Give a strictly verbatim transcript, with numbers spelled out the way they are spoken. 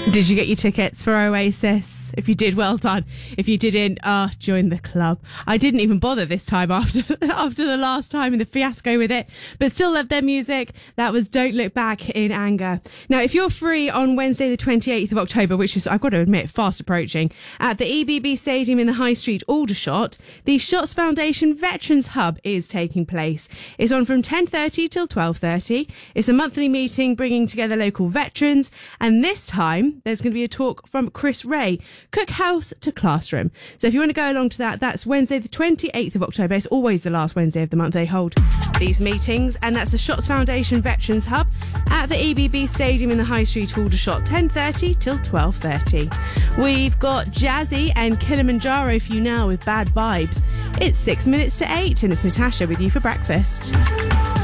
Did you get your tickets for Oasis? If you did, well done. If you didn't, uh, join the club. I didn't even bother this time after after the last time and the fiasco with it, but still love their music. That was Don't Look Back in Anger. Now, if you're free on Wednesday the twenty-eighth of October, which is, I've got to admit, fast approaching, at the E B B Stadium in the High Street, Aldershot, the Shots Foundation Veterans Hub is taking place. It's on from ten thirty till twelve thirty. It's a monthly meeting bringing together local veterans, and this time there's going to be a talk from Chris Ray, Cookhouse to Classroom. So if you want to go along to that, that's Wednesday the twenty-eighth of October. It's always the last Wednesday of the month they hold these meetings, and that's the Shots Foundation Veterans Hub at the E B B Stadium in the High Street, Aldershot, ten thirty till twelve thirty. We've got Jazzy and Kilimanjaro for you now with Bad Vibes. It's six minutes to eight, and it's Natasha with you for breakfast.